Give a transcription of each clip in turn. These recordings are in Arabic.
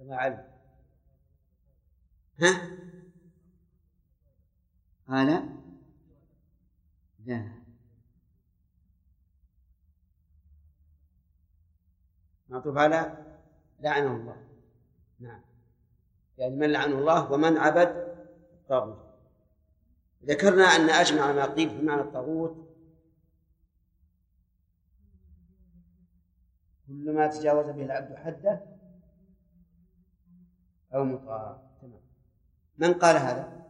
كما علم. ها؟ قال لا، معطوف على لعنه الله. نعم، يعني من لعنه الله ومن عبد الطاغوت. ذكرنا أن أجمع ما قيل في معنى الطاغوت كل ما تجاوز به العبد حده أو مطاع. تمام. من قال هذا؟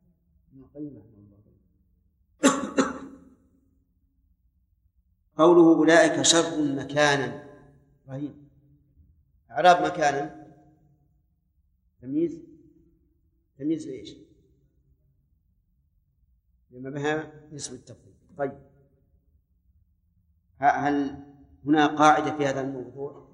قوله أولئك شر مكانا. رهيب. إعراب مكانا تمييز ليش؟ لما بها اسم التفضيل. طيب، هل هنا قاعدة في هذا الموضوع؟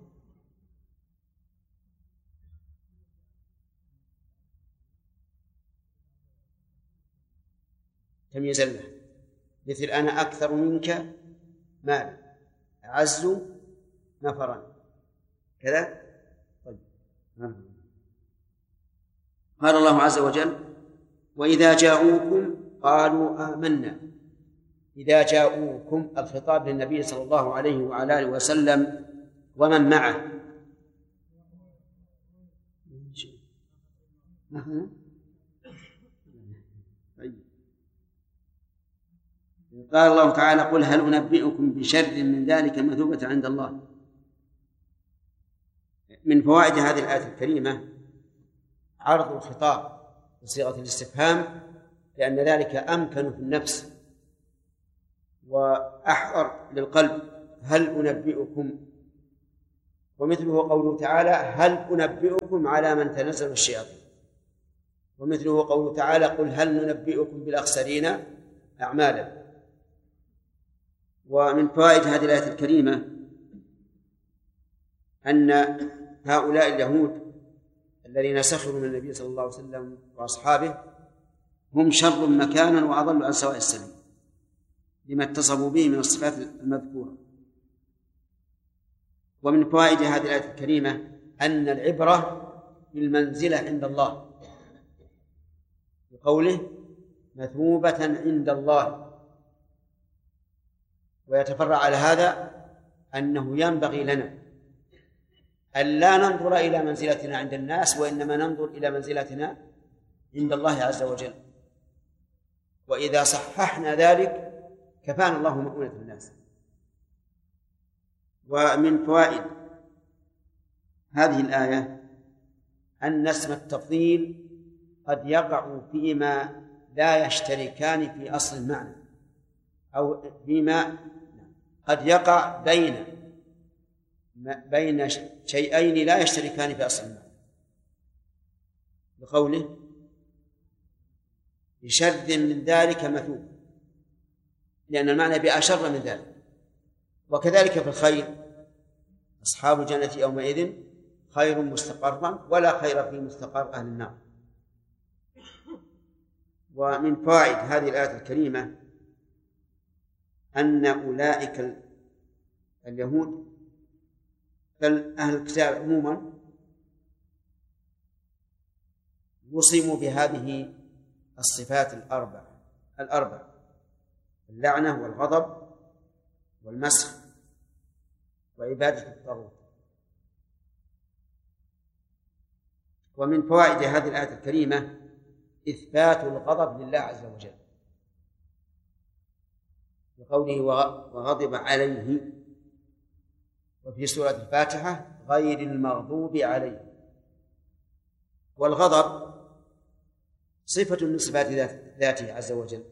تمييزا له، مثل أنا أكثر منك مالا، أعز نفرا، كذا. طيب. قال الله عز وجل وإذا جاءوكم قالوا آمنا. إذا جاءوكم الخطاب للنبي صلى الله عليه وعلى آله وسلم ومن معه. قال الله تعالى قل هل أنبئكم بشر من ذلك مثوبة عند الله. من فوائد هذه الآية الكريمة عرض الخطاب بصيغة الاستفهام، لأن ذلك أمكن في النفس وأحضر للقلب. هل أنبئكم، ومثله قوله تعالى هل أنبئكم على من تنزل الشياطين، ومثله قوله تعالى قل هل ننبئكم بالأخسرين أعمالا. ومن فوائد هذه الآية الكريمة أن هؤلاء اليهود الذين سخروا من النبي صلى الله عليه وسلم وأصحابه هم شر مكانا وأضل عن سواء السبيل لما اتصفوا به من الصفات المذكورة. ومن فوائد هذه الآية الكريمة أن العبرة بالمنزلة عند الله، بقوله مثوبة عند الله. ويتفرع على هذا أنه ينبغي لنا أن لا ننظر إلى منزلتنا عند الناس، وإنما ننظر إلى منزلتنا عند الله عز وجل. وإذا صححنا ذلك كفانا الله مؤونة الناس. ومن فوائد هذه الآية أن اسم التفضيل قد يقع فيما لا يشتركان في أصل المعنى، أو فيما قد يقع بين شيئين لا يشتركان في أصل المعنى، بقوله بشر من ذلك مثوب، لأن المعنى بأشر من ذلك. وكذلك في الخير، أصحاب الجنة يومئذ خير مستقرا ولا خير في مستقر أهل النار. ومن فوائد هذه الآية الكريمة أن أولئك اليهود بل أهل الكتاب عموما وصموا بهذه الصفات الأربع: اللعنة والغضب والمسخ وعبادة الطاغوت. ومن فوائد هذه الآية الكريمة إثبات الغضب لله عز وجل، بقوله وغضب عليه، وفي سورة الفاتحة غير المغضوب عليه. والغضب صفة من صفات ذاته عز وجل،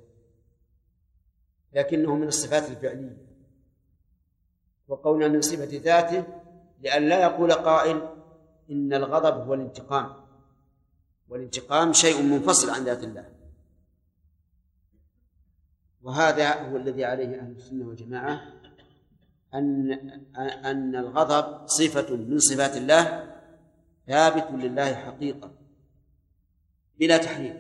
لكنه من الصفات الفعلية، وقولنا من صفة ذاته لأن لا يقول قائل إن الغضب هو الانتقام، والانتقام شيء منفصل عن ذات الله. وهذا هو الذي عليه أهل السنة والجماعة، أن الغضب صفة من صفات الله ثابت لله حقيقة بلا تحريف.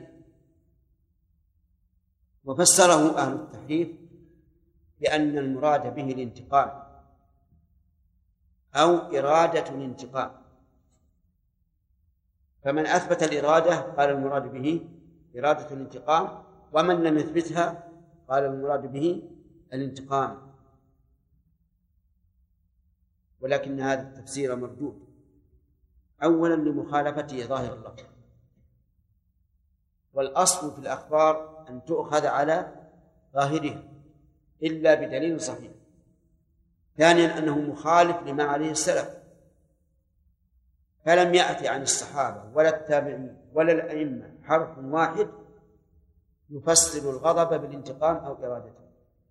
وفسره أهل التحريف بأن المراد به الانتقام أو إرادة الانتقام، فمن أثبت الإرادة قال المراد به إرادة الانتقام، ومن لم يثبتها قال المراد به الانتقام. ولكن هذا التفسير مردود، أولا لمخالفته ظاهر اللفظ، والأصل في الأخبار أن تؤخذ على ظاهرها إلا بدليل صحيح. ثانيا أنه مخالف لما عليه السلف، فلم يأتي عن الصحابة ولا التابعين ولا الأئمة حرف واحد يفسر الغضب بالانتقام أو إرادته،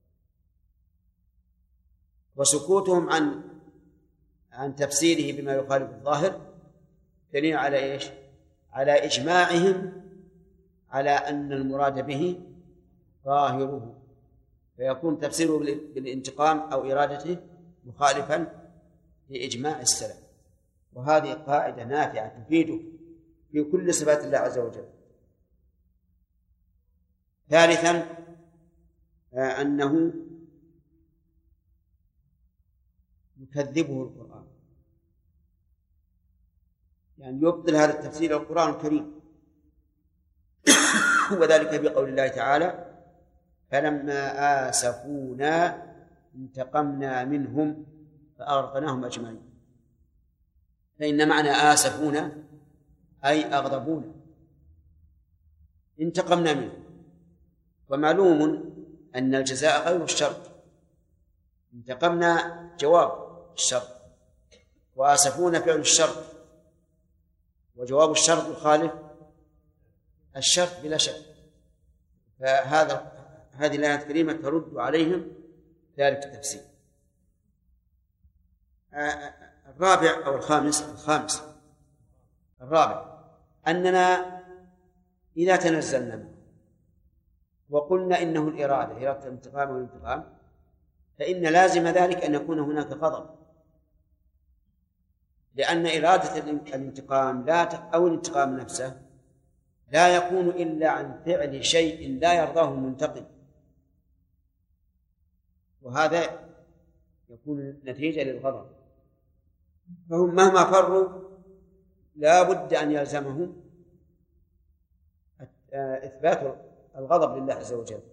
وسكوتهم عن تفسيره بما يخالف الظاهر دليل على إيش؟ على إجماعهم على أن المراد به ظاهره، فيكون تفسيره بالانتقام أو إرادته مخالفا لإجماع السلف. وهذه قاعدة نافعة تفيدك في كل صفات الله عز وجل. ثالثا أنه يكذبه القرآن، يعني يبطل هذا التفسير القرآن الكريم، وذلك بقول الله تعالى: فلما آسفونا انتقمنا منهم فأغرقناهم أجمعين. فإن معنى آسفونا أي أغضبونا، انتقمنا منهم، ومعلوم أن الجزاء غير الشرط، انتقمنا جواب الشرط، وآسفونا فعل الشرط، وجواب الشرط يخالف الشرط بلا شك. هذه الآية الكريمة ترد عليهم ذلك التفسير. الرابع أو الخامس الرابع أننا إذا تنزلنا وقلنا إنه إرادة الانتقام والانتقام، فإن لازم ذلك أن يكون هناك غضب، لأن إرادة الانتقام أو الانتقام نفسه لا يكون إلا عن فعل شيء لا يرضاه المنتقم، وهذا يكون نتيجة للغضب. فهم مهما فروا لا بد أن يلزمهم إثبات الغضب لله عز وجل.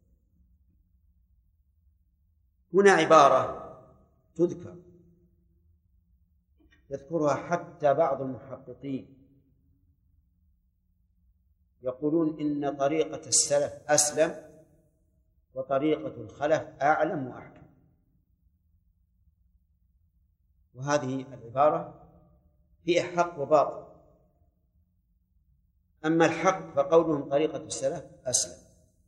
هنا عبارة يذكرها حتى بعض المحققين، يقولون إن طريقة السلف أسلم وطريقة الخلف أعلم وأحكم. وهذه العبارة فيها حق وباطل. أما الحق فقولهم طريقة السلف أسلم،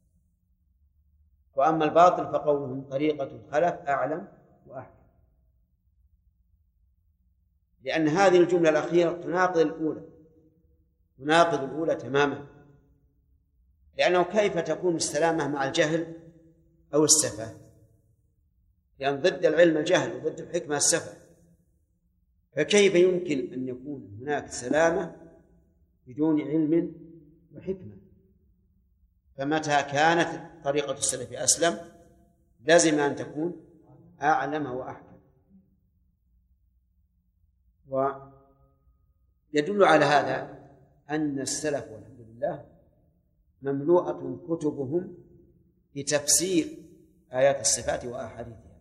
وأما الباطل فقولهم طريقة الخلف أعلم وأحكم، لأن هذه الجملة الأخيرة تناقض الأولى تماما، لأنه كيف تكون السلامة مع الجهل أو السفة؟ لأن ضد العلم الجهل وضد الحكمة السفة، فكيف يمكن أن يكون هناك سلامة بدون علم وحكمة؟ فمتى كانت طريقة السلف أسلم لازم أن تكون أعلم وأحكم. ويدل على هذا أن السلف والحمد لله مملوءة كتبهم بتفسير آيات الصفات وأحاديثها،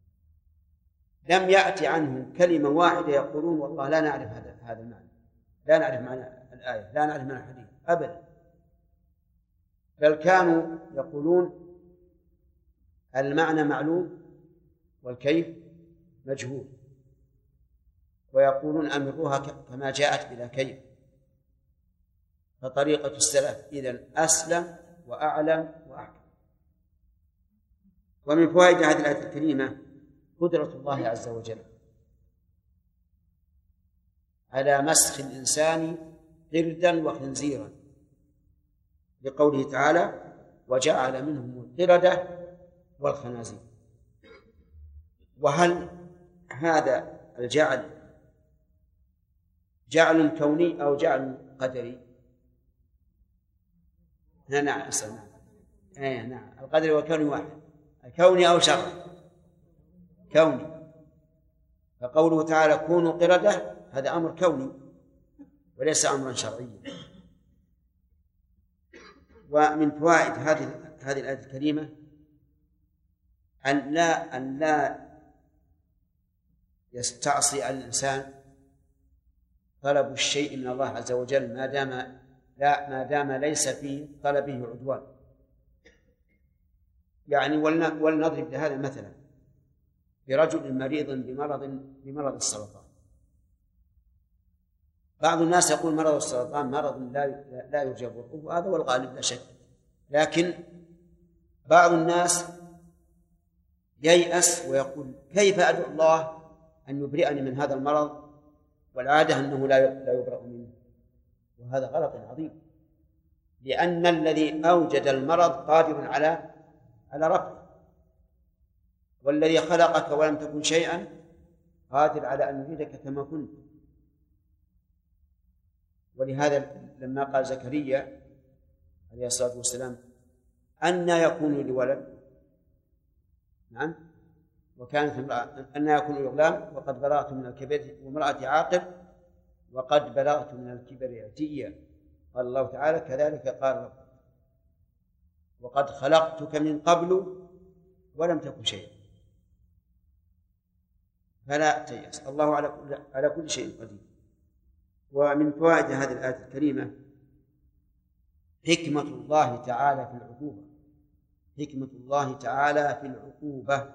لم يأتي عنهم كلمة واحدة يقولون والله لا نعرف هذا المعنى، لا نعرف معنى الآية، لا نعرف معنى الحديث أبدا، بل كانوا يقولون المعنى معلوم والكيف مجهول، ويقولون أمروها كما جاءت بلا كيف. فطريقة السلف إذن أسلم وأعلم وأحكم. ومن فوائد هذه الآية الكريمة قدرة الله عز وجل على مسخ الإنسان قردا وخنزيرا، لقوله تعالى: وجعل منهم القردة والخنازير. وهل هذا الجعل جعل كوني أو جعل قدري؟ نعم أسأل. نعم القدر والكوني واحد، الكوني أو شرعي؟ كوني. فقوله تعالى كونوا قردة هذا أمر كوني، وليس أمرا شرعيا. ومن فوائد هذه الآية الكريمة أن لا يستعصي على الإنسان طلب الشيء من الله عز وجل ما دام ليس في طلبه عدوان. يعني ولنضرب لهذا مثلا برجل مريض بمرض السرطان. بعض الناس يقول مرض السرطان مرض لا يرجى برؤه، وهذا هو الغالب لا شك، لكن بعض الناس ييأس ويقول كيف أدعو الله أن يبرئني من هذا المرض والعادة أنه لا يبرأ منه، وهذا غلط عظيم، لأن الذي أوجد المرض قادر على رفعه، والذي خلقك ولم تكن شيئا قادر على أن يريدك كما كنت. ولهذا لما قال زكريا عليه الصلاة والسلام أنى يكون لي ولد، نعم، وكانت أنى يكون لي غلام وقد بلغت من الكبر وامرأتي عاقر وقد بلغت من الكبر عتيا. قال الله تعالى كذلك قال ربك وقد خلقتك من قبل ولم تكن شيئا. فلا تيأس، الله على كل شيء قدير. ومن فوائد هذه الآية الكريمة حكمة الله تعالى في العقوبة، حكمة الله تعالى في العقوبة،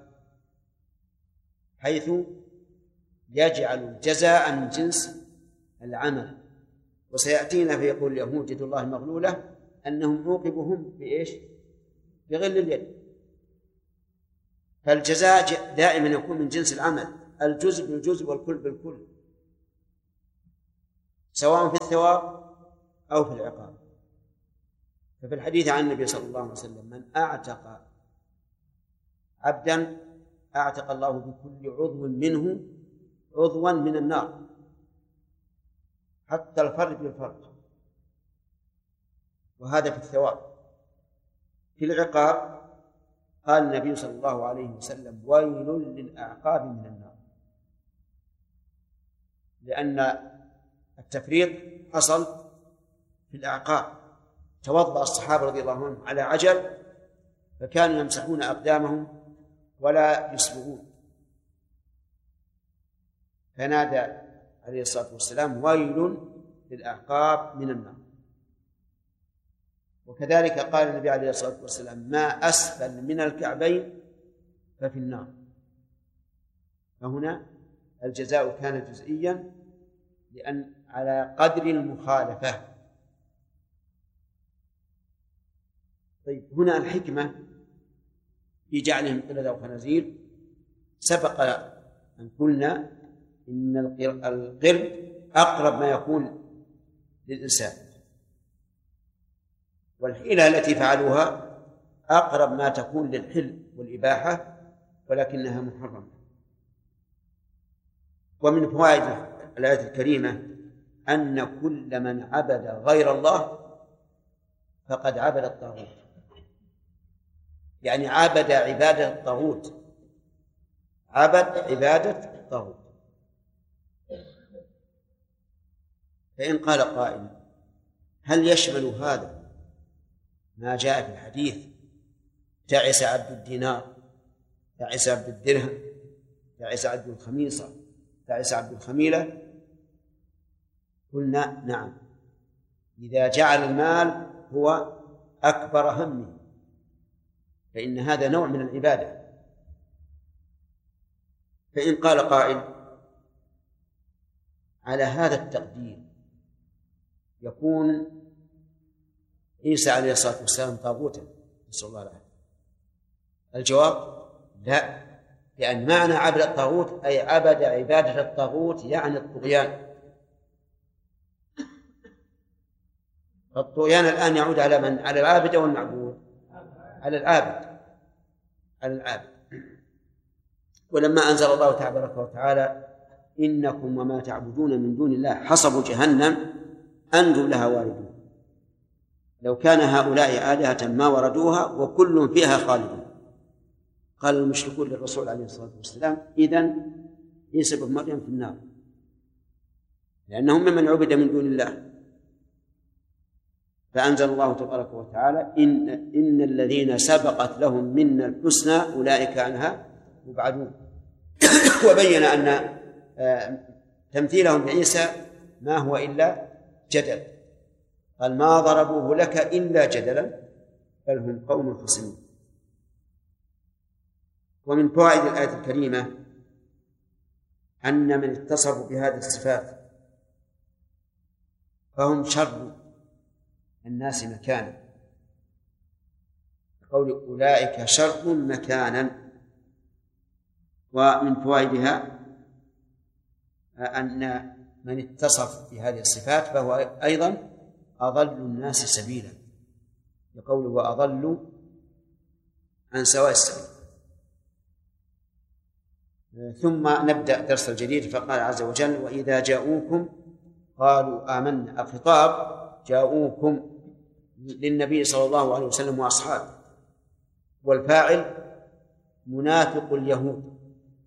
حيث يجعل الجزاء من جنس العمل. وسيأتينا فيقول اليهود يد الله مغلولة أنهم عوقبهم بإيش؟ بغل اليد. فالجزاء دائما يكون من جنس العمل، الجزء بالجزء والكل بالكل، سواء في الثواب أو في العقاب. ففي الحديث عن النبي صلى الله عليه وسلم من أعتق عبدا أعتق الله بكل عضو منه عضوا من النار حتى الفرد بالفرد، وهذا في الثواب. في العقاب قال النبي صلى الله عليه وسلم ويل للأعقاب من النار، لأن التفريط حصل في الأعقاب. توضأ الصحابة رضي الله عنهم على عجل فكانوا يمسحون أقدامهم ولا يسبغون، فنادى عليه الصلاة والسلام ويل للأعقاب من النار. وكذلك قال النبي عليه الصلاة والسلام ما أسفل من الكعبين ففي النار. فهنا الجزاء كان جزئيا لأن على قدر المخالفة. طيب، هنا الحكمة في جعلهم قردة وخنازير. سبق أن قلنا إن القرد أقرب ما يكون للإنسان، والحيلة التي فعلوها أقرب ما تكون للحل والإباحة، ولكنها محرمة. ومن فوائد الآية الكريمة أن كل من عبد غير الله فقد عبد الطاغوت، يعني عبد عبادة الطاغوت، عبد عبادة الطاغوت. فإن قال قائل هل يشمل هذا ما جاء في الحديث تعس عبد الدينار، تعس عبد الدرهم، تعس عبد الخميصة، تعس عبد الخميلة؟ قلنا نعم، إذا جعل المال هو أكبر همه فإن هذا نوع من العبادة. فإن قال قائل على هذا التقدير يكون عيسى عليه الصلاة والسلام طاغوتا، نسأل الله العافية؟ الجواب لا، لأن معنى عبد الطاغوت أي عبد عبادة الطاغوت، يعني الطغيان. فالطغيان الآن يعود على من؟ على العابد أو المعبود؟ على العابد، على العابد. ولما أنزل الله تبارك وتعالى إنكم وما تعبدون من دون الله حصب جهنم أنتم لها واردون، لو كان هؤلاء آلهة ما وردوها وكل فيها خالدون. قال المشركون للرسول عليه الصلاة والسلام إذن عيسى بن مريم في النار. لأنهم ممن عبد من دون الله. فأنزل الله تبارك وتعالى إن الذين سبقت لهم منا الحسنى أولئك عنها مبعدون. وبين أن تمثيلهم بعيسى ما هو إلا جدل، قال ما ضربوه لك إلا جدلا بل هم قوم خصمون. ومن فوائد الآية الكريمة أن من اتصفوا بهذه الصفات فهم شر الناس مكانا، قول أولئك شر مكانا. ومن فوائدها أن من اتصف بهذه الصفات فهو أيضا أضل الناس سبيلا، لقوله وأضل عن سواء السبيل. ثم نبدأ درس الجديد. فقال عز وجل وإذا جاءوكم قالوا آمنا. الخطاب جاءوكم للنبي صلى الله عليه وسلم وأصحابه، والفاعل منافق اليهود،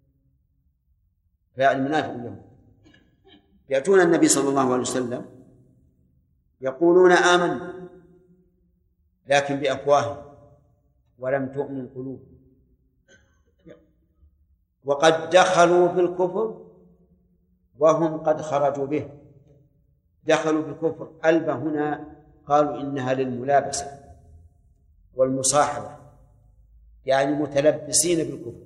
فاعل منافق اليهود يأتون النبي صلى الله عليه وسلم يقولون آمنا لكن بأفواههم ولم تؤمن قلوبهم، وقد دخلوا في الكفر وهم قد خرجوا به. دخلوا في الكفر، ألب هنا قالوا إنها للملابسة والمصاحبة، يعني متلبسين بالكفر.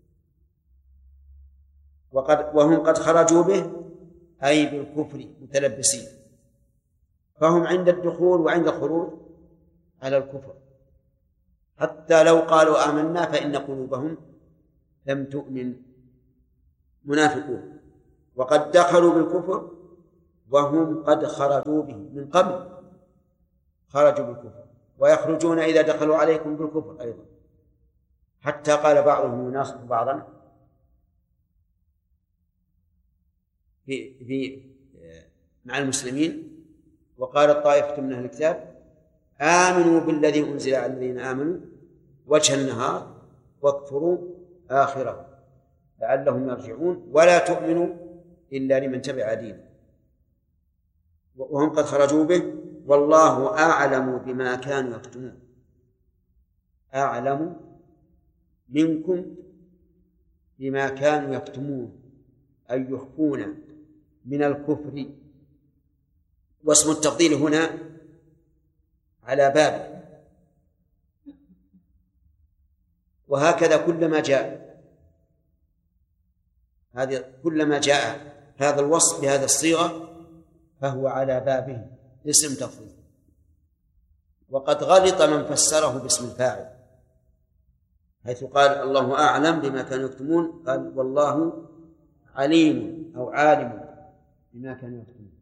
وهم قد خرجوا به أي بالكفر متلبسين، فهم عند الدخول وعند الخروج على الكفر، حتى لو قالوا آمنا فإن قلوبهم لم تؤمن، منافقون. وقد دخلوا بالكفر وهم قد خرجوا به من قبل، خرجوا بالكفر، ويخرجون إذا دخلوا عليكم بالكفر أيضا، حتى قال بعضهم يناصب بعضا في مع المسلمين، وقالت طائفة من أهل الكتاب آمنوا بالذي أنزل على الذين آمنوا وجه النهار واكفروا آخره لعلهم يرجعون ولا تؤمنوا إلا لمن تبع دينه. وهم قد خرجوا به والله أعلم بما كانوا يكتمون. أعلم منكم بما كانوا يكتمون أي يخفون من الكفر. واسم التفضيل هنا على بابه. وهكذا كلما جاء هذا الوصف بهذه الصيغة فهو على بابه اسم تفضيل. وقد غلط من فسره باسم الفاعل، حيث قال الله أعلم بما كانوا يكتمون، قال والله عليم أو عالم بما كانوا يكتمون،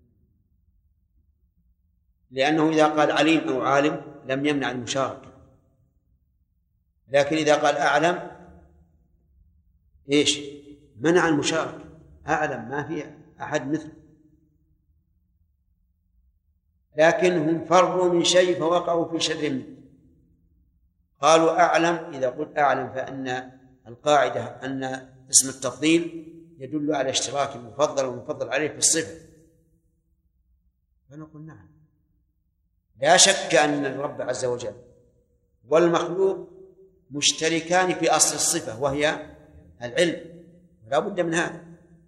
لأنه إذا قال عليم أو عالم لم يمنع المشاركة، لكن إذا قال أعلم إيش؟ منع المشاركة. أعلم ما في أحد مثله، لكنهم فروا من شيء فوقعوا في شر منه. قالوا أعلم، إذا قلت أعلم فإن القاعدة أن اسم التفضيل يدل على اشتراك المفضل والمفضل عليه في الصفة، فنقول نعم، لا شك أن الرب عز وجل والمخلوق مشتركان في أصل الصفة وهي العلم، ولا بد من هذا.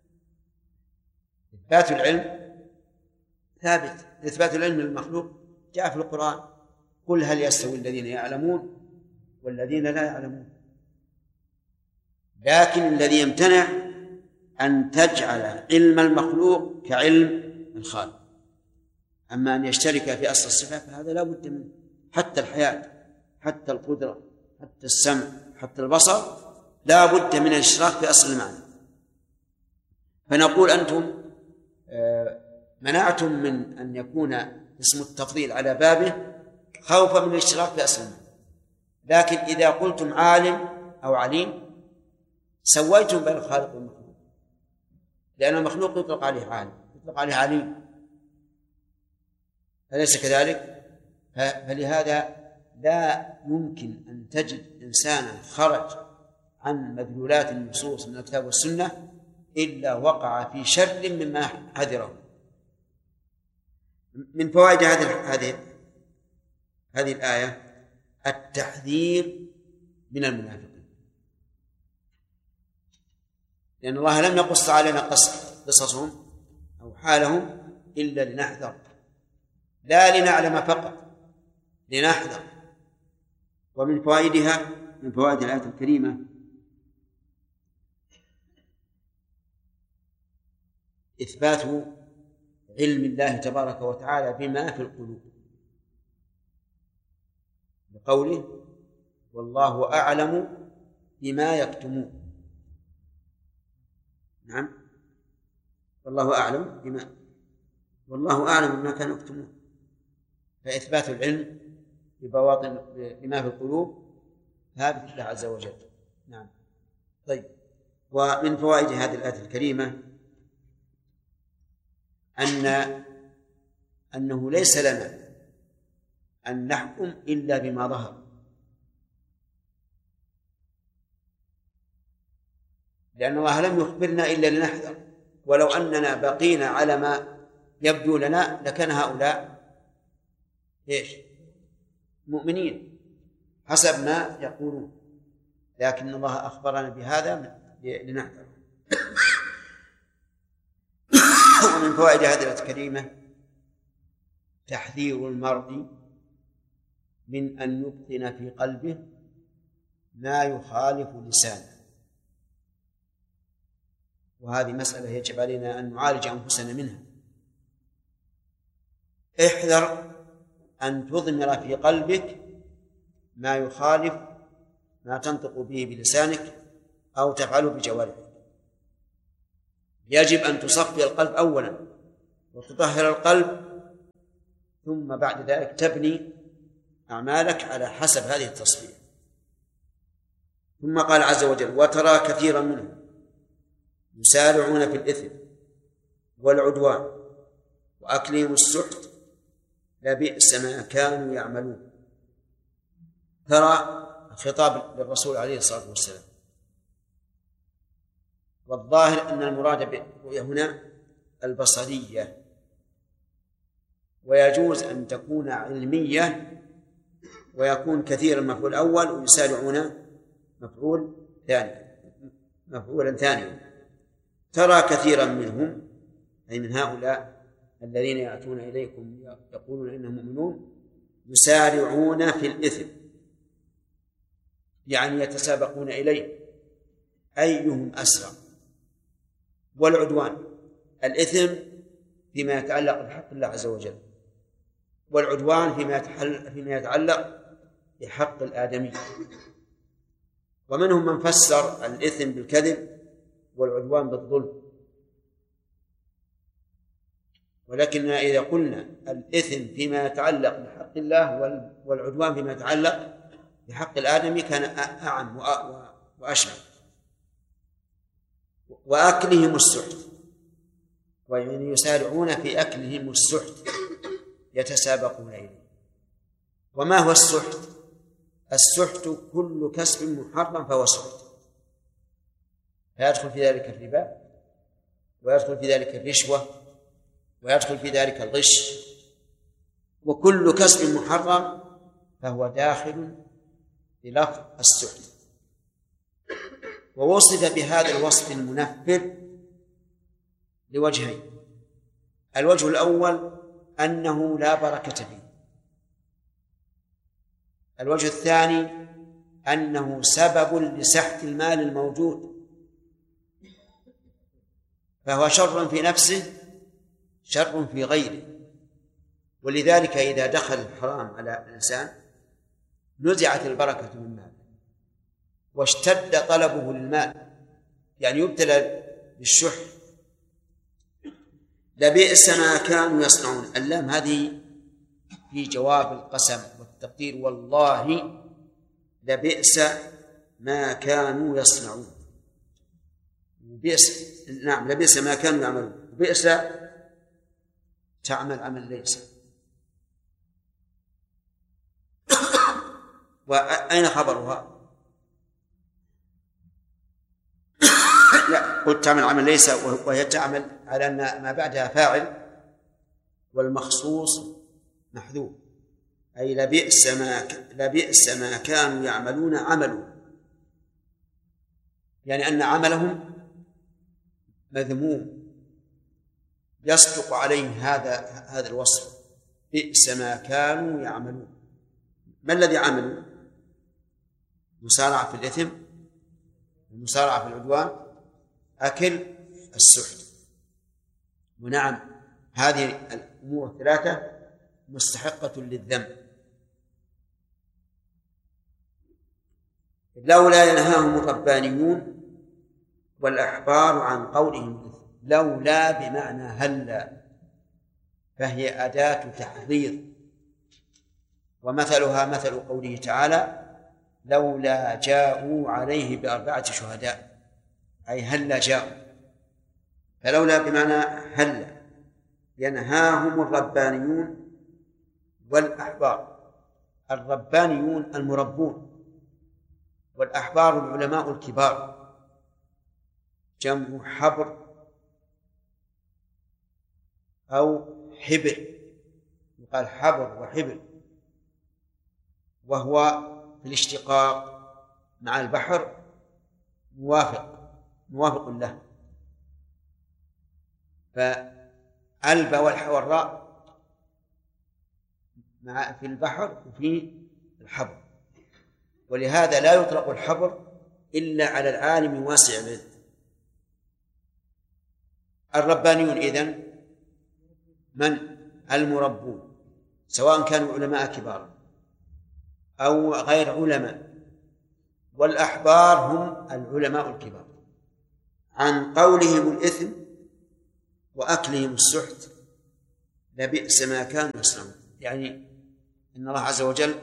إثبات العلم ثابت، إثبات العلم للمخلوق جاء في القرآن قل هل يستوي الذين يعلمون والذين لا يعلمون. لكن الذي يمتنع أن تجعل علم المخلوق كعلم الخالق. أما أن يشترك في أصل الصفة فهذا لا بد منه، حتى الحياة، حتى القدرة، حتى السمع، حتى البصر، لا بد من الاشتراك في أصل المعنى. فنقول أنتم منعتم من أن يكون اسم التفضيل على بابه خوفا من الاشتراك في أصل المعنى، لكن إذا قلتم عالم أو عليم سويتم بين الخالق والمخلوق، لأن المخلوق يطلق عليه عالم، يطلق عليه عليم، أليس كذلك؟ فلهذا لا يمكن أن تجد إنسانا خرج عن مدلولات النصوص من الكتاب والسنة إلا وقع في شر مما حذره، من فوائد هذه الآية التحذير من المنافقين، لأن الله لم يقص علينا قصصهم أو حالهم إلا لنحذر، لا لنعلم فقط، لنحذر. ومن فوائدها، من فوائد الآية الكريمة، إثبات علم الله تبارك وتعالى بما في القلوب، بقوله والله أعلم بما يكتمون. نعم، والله أعلم بما كانوا يكتمون، فإثبات العلم بما في القلوب ثابت لله عز وجل. نعم. طيب، ومن فوائد هذه الآية الكريمة أنه ليس لنا أن نحكم إلا بما ظهر، لأن الله لم يخبرنا إلا لنحذر، ولو أننا بقينا على ما يبدو لنا لكان هؤلاء مؤمنين حسب ما يقولون، لكن الله أخبرنا بهذا لنحذر. ومن فوائد هذه الآية الكريمة تحذير المرء من أن يبطن في قلبه ما يخالف لسانه، وهذه مسألة يجب علينا أن نعالج أنفسنا منها. احذر أن تضمر في قلبك ما يخالف ما تنطق به بلسانك أو تفعله بجوارحك. يجب أن تصفي القلب أولا وتطهر القلب، ثم بعد ذلك تبني أعمالك على حسب هذه التصفية. ثم قال عز وجل وترى كثيرا منهم يسارعون في الإثم والعدوان وأكلهم السحت لبئس ما كانوا يعملون. ترى خطاب للرسول عليه الصلاة والسلام، والظاهر أن المراد بالرؤية هنا البصرية، ويجوز أن تكون علمية ويكون كثيرا مفعول أول ويسارعون مفعولا ثانيا. ترى كثيرا منهم أي من هؤلاء الذين يأتون إليكم يقولون إنهم مؤمنون يسارعون في الإثم، يعني يتسابقون إليه أيهم أسرع. والعدوان الإثم فيما يتعلق بحق الله عز وجل، والعدوان فيما يتعلق بحق الآدمي. ومنهم من فسر الإثم بالكذب والعدوان بالظلم، ولكننا إذا قلنا الإثم فيما يتعلق بحق الله والعدوان فيما يتعلق بحق الآدمي كان أعم وأشمل. وأكلهم السحت، ويعني يسارعون في أكلهم السحت، يتسابقون إليه. وما هو السحت؟ السحت كل كسب محرم فهو سحت، فيدخل في ذلك الربا، ويدخل في ذلك الرشوة، ويدخل في ذلك الغش، وكل كسب محرم فهو داخل بلفظ السحت. ووصف بهذا الوصف المنفر لوجهين: الوجه الأول أنه لا بركة فيه، الوجه الثاني أنه سبب لسحت المال الموجود، فهو شر في نفسه شر في غيره. ولذلك إذا دخل الحرام على الإنسان نزعت البركة من ماله واشتد طلبه للمال، يعني يبتلى بالشح. لبئس ما كانوا يصنعون، اللام هذه في جواب القسم والتقدير، والله لبئس ما كانوا يصنعون. بئس، نعم، لبئس ما كانوا يعملون. بئس تعمل عمل ليس. وأين خبرها؟ لا، قلت تعمل عمل ليس، وهي تعمل على أن ما بعدها فاعل، والمخصوص محذوف، أي لبئس ما كانوا يعملون عملوا، يعني أن عملهم مذموم يصدق عليه هذا الوصف، بئس ما كانوا يعملون. ما الذي عملوا؟ مسارعة في الإثم، المسارعة في العدوان، أكل السحت. ونعم، هذه الأمور الثلاثة مستحقة للذم. لولا ينهاهم الربانيون والأحبار عن قولهم، لولا بمعنى هلا، فهي أداة تحضير، ومثلها مثل قوله تعالى لولا جاءوا عليه ب4 شهداء، أي هلا جاءوا. فلولا بمعنى هلا. ينهاهم الربانيون والأحبار. الربانيون المربون، والأحبار العلماء الكبار، جمع حبر أو حبر، يقال حبر وحبر، وهو في الاشتقاق مع البحر موافق له. فألب والراء في البحر وفي الحبر، ولهذا لا يطلق الحبر إلا على العالم واسع العلم. الربانيون إذن من؟ المربون، سواء كانوا علماء كبار أو غير علماء. والأحبار هم العلماء الكبار. عن قولهم الإثم وأكلهم السحت لبئس ما كانوا يصنعون. يعني إن الله عز وجل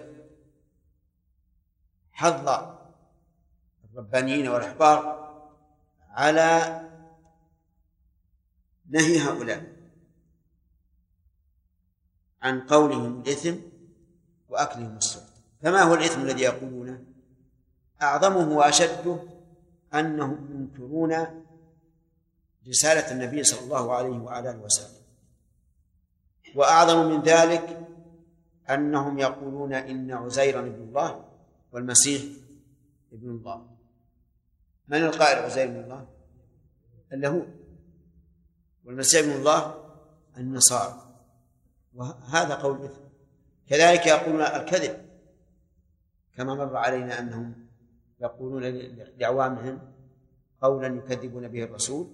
حض الربانيين والأحبار على نهي هؤلاء عن قولهم الإثم وأكلهم السحت. فما هو الإثم الذي يقولونه؟ أعظمه وأشده أنهم ينكرون رسالة النبي صلى الله عليه وعلى آله وسلم، وأعظم من ذلك أنهم يقولون إن عزيرا ابن الله والمسيح ابن الله. من القائل عزير ابن الله؟ اليهود. والمسيح ابن الله النصارى. وهذا قول إثم. كذلك يقولون الكذب، كما مر علينا أنهم يقولون لأعوامهم قولا يكذبون به الرسول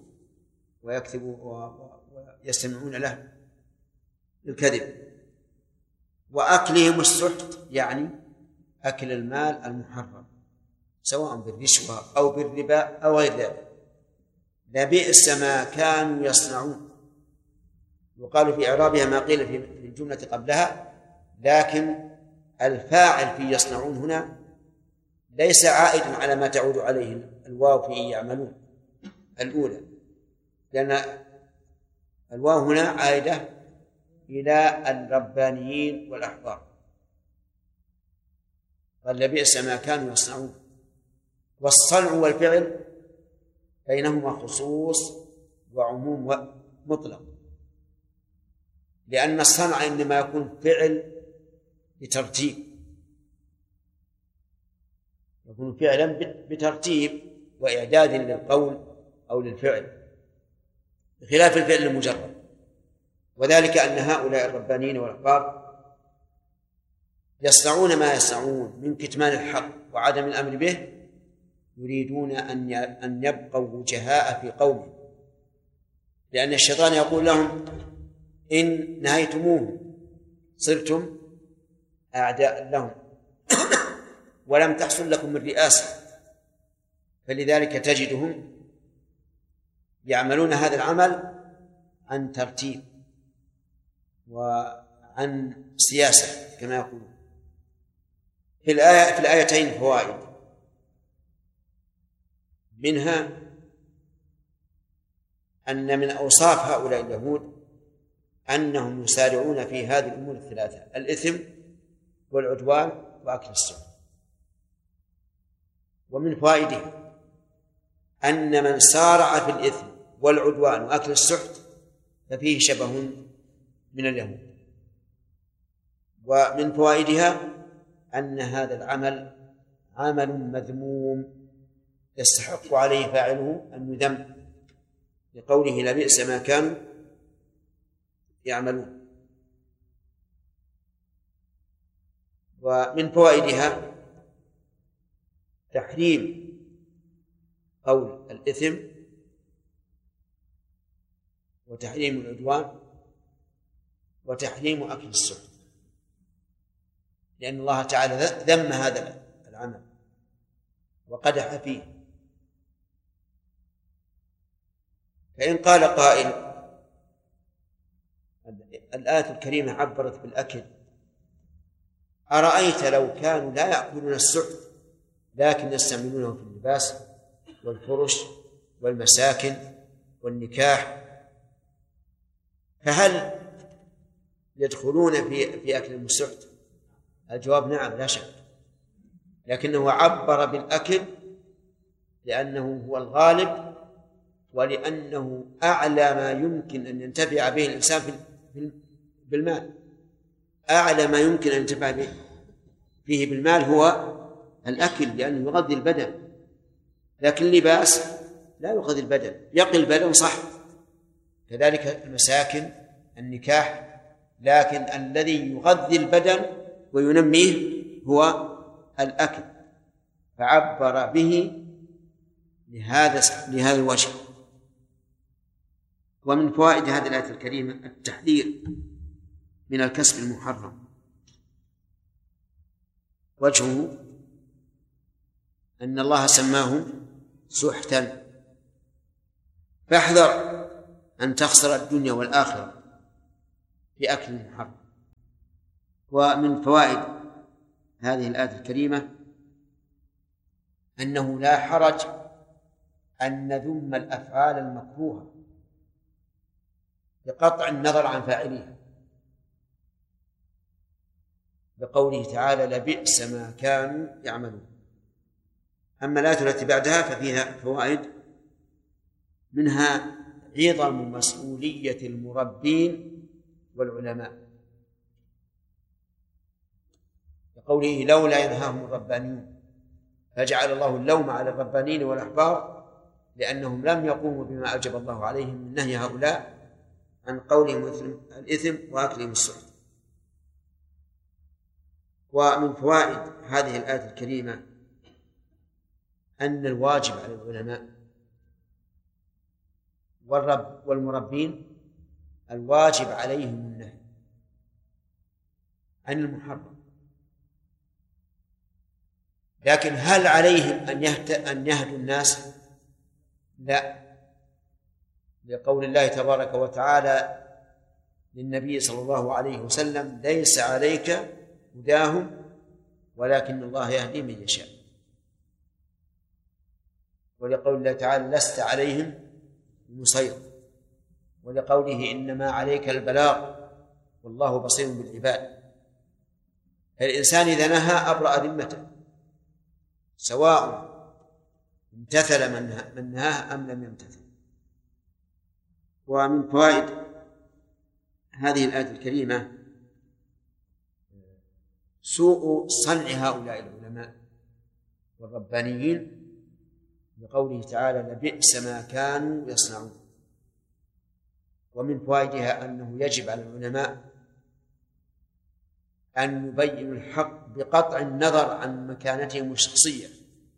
ويستمعون له الكذب. وأكلهم السحت يعني أكل المال المحرم، سواء بالرشوة أو بالربا أو غير ذلك. لبئس ما كانوا يصنعون. وقالوا في إعرابها ما قيل في الجملة قبلها، لكن الفاعل في يصنعون هنا ليس عائدا على ما تعود عليه الواو في يعملون الأولى، لأن الواو هنا عائدة إلى الربانيين والأحبار. قال لبئس ما كانوا يصنعون. والصنع والفعل بينهما خصوص وعموم مطلق، لأن الصنع إنما يكون فعل بترتيب، يكون فعلا بترتيب وإعداد للقول أو للفعل، بخلاف الفعل المجرد. وذلك أن هؤلاء الربانيين والأحبار يصنعون ما يصنعون من كتمان الحق وعدم الأمر به، يريدون أن يبقوا وجهاء في قومهم، لأن الشيطان يقول لهم إن نهيتموه صرتم أعداء لهم ولم تحصل لكم من رئاسة. فلذلك تجدهم يعملون هذا العمل عن ترتيب وعن سياسة كما يقولون. في الآيتين فوائد، منها أن من أوصاف هؤلاء اليهود أنهم يسارعون في هذه الأمور الثلاثة: الإثم والعدوان وأكل السحت. ومن فوائده أن من سارع في الإثم والعدوان وأكل السحت ففيه شبه من اليهود. ومن فوائدها أن هذا العمل عمل مذموم يستحق عليه فاعله أن يذم، لقوله لبئس ما كانوا يعملون. ومن فوائدها تحريم قول الإثم وتحريم العدوان وتحريم أكل السحت، لأن الله تعالى ذم هذا العمل وقدح فيه. فإن قال قائل الآية الكريمة عبرت بالأكل، أرأيت لو كانوا لا يأكلون السحت لكن يستعملونه في اللباس والفرش والمساكن والنكاح، فهل يدخلون في أكل السحت؟ الجواب نعم لا شك، لكنه عبر بالأكل لأنه هو الغالب، ولأنه أعلى ما يمكن أن ينتفع به الإنسان بالمال. أعلى ما يمكن أن ينتفع فيه بالمال هو الأكل، لأنه يغذي البدن، لكن اللباس لا يغذي البدن، يقي البدن صح، كذلك المساكن النكاح، لكن الذي يغذي البدن وينميه هو الأكل، فعبر به لهذا الوجه. ومن فوائد هذه الآية الكريمة التحذير من الكسب المحرم. وجهه أن الله سماه سحتا، فاحذر أن تخسر الدنيا والآخرة بأكل محرم. ومن فوائد هذه الآية الكريمة أنه لا حرج أن نذم الأفعال المكروهة بقطع النظر عن فاعلها، بقوله تعالى لبئس ما كانوا يعملون. أما الآية التي بعدها ففيها فوائد، منها عظم مسؤولية المربين والعلماء، بقوله لولا ينهاهم الربانيون، فجعل الله اللوم على الربانيين والأحبار لأنهم لم يقوموا بما أوجب الله عليهم من نهي هؤلاء عن قولهم الإثم وأكلهم السحت. ومن فوائد هذه الآية الكريمة أن الواجب على العلماء والمربين الواجب عليهم النهي عن المحرم، لكن هل عليهم أن يهدوا الناس؟ لا، لقول الله تبارك وتعالى للنبي صلى الله عليه وسلم ليس عليك هداهم ولكن الله يهدي من يشاء. ولقول الله تعالى لست عليهم بمسيطر، ولقوله إنما عليك البلاغ والله بصير بالعباد. الإنسان إذا نهى أبرأ ذمته، سواء امتثل من نهاه أم لم يمتثل. ومن فوائد هذه الآية الكريمة سوء صنع هؤلاء العلماء والربانيين، بقوله تعالى لبئس ما كانوا يصنعون. ومن فوائدها أنه يجب على العلماء أن يبينوا الحق بقطع النظر عن مكانتهم الشخصية،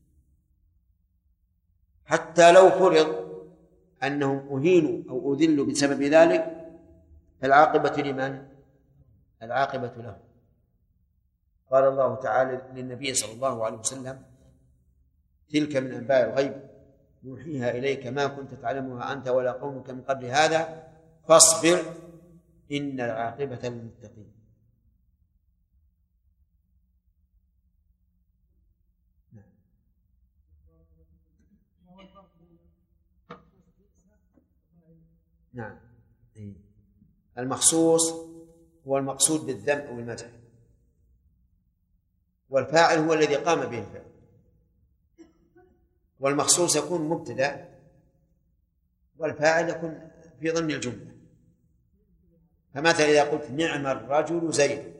حتى لو فرض أنهم أهينوا أو أذلوا بسبب ذلك، فالعاقبة لمن؟ العاقبة لهم. قال الله تعالى للنبي صلى الله عليه وسلم تلك من أنباء الغيب نوحيها إليك ما كنت تعلمها أنت ولا قومك من قبل هذا فاصبر إن العاقبة للمتقين. نعم، المخصوص هو المقصود بالذم أو المدح، والفاعل هو الذي قام به الفعل، والمخصوص يكون مبتدأ والفاعل يكون في ضمن الجملة. فمثلا إذا قلت نعم الرجل زيد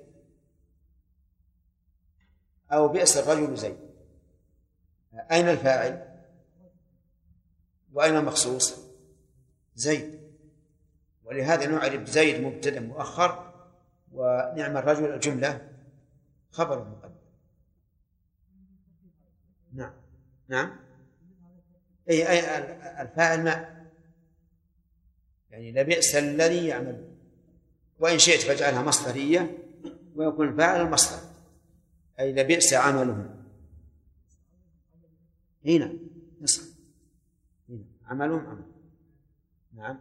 أو بئس الرجل زيد، أين الفاعل وأين المخصوص؟ زيد. ولهذا نعرف زيد مبتدأ مؤخر ونعم الرجل الجملة خبر مقدم. نعم نعم، أي الفاعل ما يعني لبئس الذي يعمل، وإن شئت فاجعلها مصدرية ويكون الفاعل المصدر، أي لبئس عملهم. هنا نصف عملهم عمل. نعم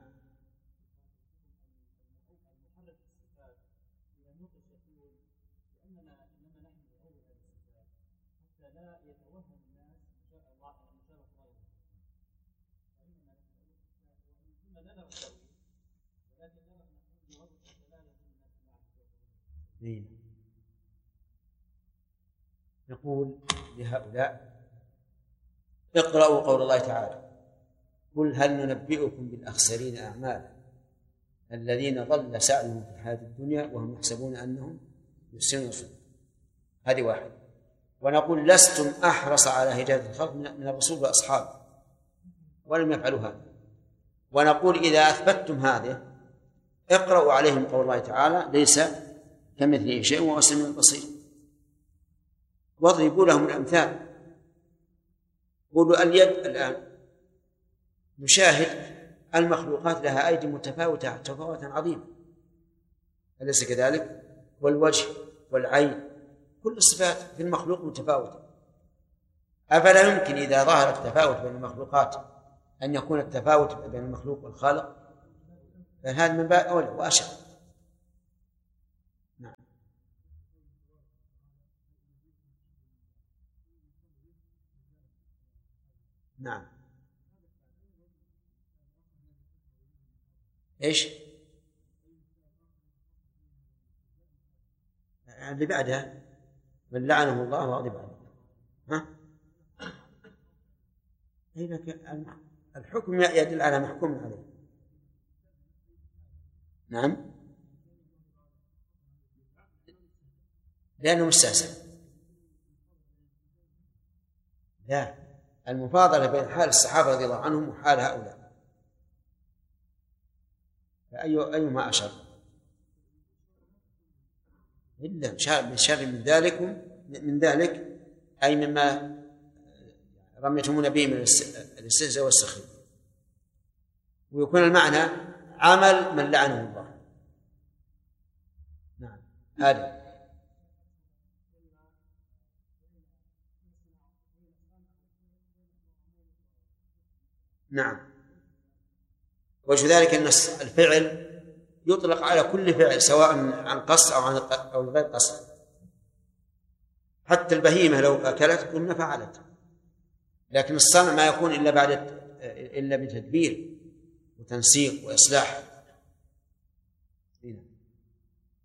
نقول لهؤلاء اقرأوا قول الله تعالى قل هل ننبئكم بالأخسرين أعمالا الذين ضل سعيهم في الحياة الدنيا وهم يحسبون أنهم يحسنون صنعا. هذه واحد. ونقول لستم أحرص على هداية الخلق من الرسول وأصحابه ولم يفعلوا هذا. ونقول إذا أثبتتم هذه اقرأوا عليهم قول الله تعالى ليس كمثله شيء وهو السميع البصير، واضربوا لهم الأمثال. قولوا اليد الآن نشاهد المخلوقات لها أيدي متفاوتة تفاوتا عظيما، أليس كذلك؟ والوجه والعين، كل الصفات في المخلوق متفاوتة. أفلا يمكن إذا ظهر التفاوت بين المخلوقات أن يكون التفاوت بين المخلوق والخالق؟ فهذا من باب أولى وأشد. نعم نعم. إيش اللي بعدها؟ من لعنه الله وغضب عليه. ها؟ الحكم يدل على محكوم عليه. نعم لأنه مستأسف. لا، المفاضلة بين حال الصحابة رضي الله عنهم وحال هؤلاء، فأيهما أشر؟ إلا بشر من ذلك أي مما رميتمون به من الاستهزاء والسخرية. ويكون المعنى عمل من لعنه الله. نعم هذا. نعم. وجه ذلك أن الفعل يطلق على كل فعل سواء عن قصد أو غير قصد. حتى البهيمة لو أكلت قلنا فعلت، لكن الصنع ما يكون إلا بتدبير وتنسيق وإصلاح.